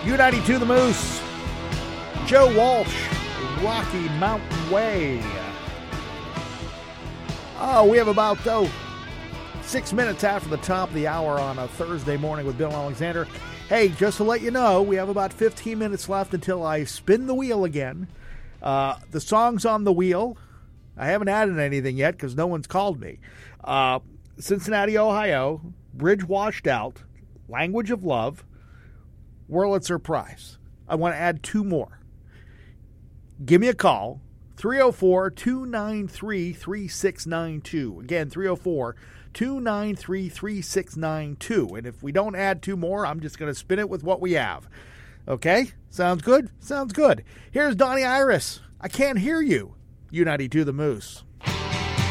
U92 The Moose, Joe Walsh, Rocky Mountain Way. We have about 6 minutes after the top of the hour on a Thursday morning with Bill Alexander. Hey, just to let you know, we have about 15 minutes left until I spin the wheel again. The song's on the wheel. I haven't added anything yet because no one's called me. Cincinnati, Ohio, Bridge Washed Out, Language of Love, Wurlitzer Price. I want to add 2 more. Give me a call, 304-293-3692. Again, 304-293-3692. And if we don't add 2 more, I'm just going to spin it with what we have. Okay? Sounds good? Sounds good. Here's Donnie Iris. I can't hear you. U92 The Moose.